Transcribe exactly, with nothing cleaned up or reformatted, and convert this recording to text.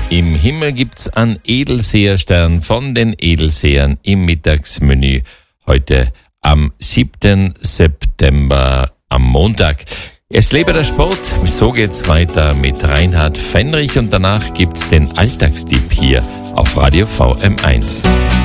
im Himmel gibt's einen Edelseherstern von den Edelsehern im Mittagsmenü heute am siebten September am Montag. Es lebe der Sport, so geht's weiter mit Reinhard Fenrich und danach gibt's den Alltagstipp hier auf Radio V M eins.